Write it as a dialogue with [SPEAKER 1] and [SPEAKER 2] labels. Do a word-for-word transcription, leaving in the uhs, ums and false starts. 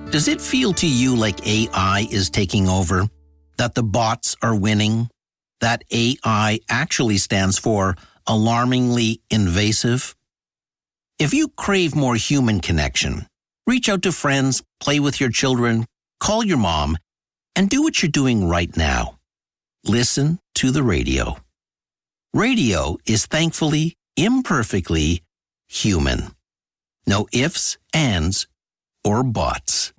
[SPEAKER 1] Does it feel to you like A I is taking over? That the bots are winning? That A I actually stands for alarmingly invasive? If you crave more human connection, reach out to friends, play with your children, call your mom, and do what you're doing right now. Listen to the radio. Radio is thankfully, imperfectly human. No ifs, ands, or buts.